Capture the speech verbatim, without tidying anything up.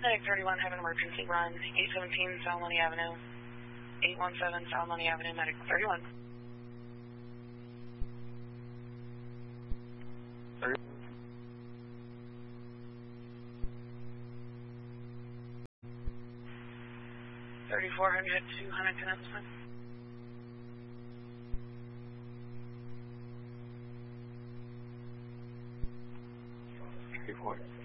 Medic thirty-one, have an emergency run. eight seventeen South Money Avenue. eight one seven South Money Avenue, Medic thirty-one. thirty-four hundred to Huntington Emerson. thirty-four.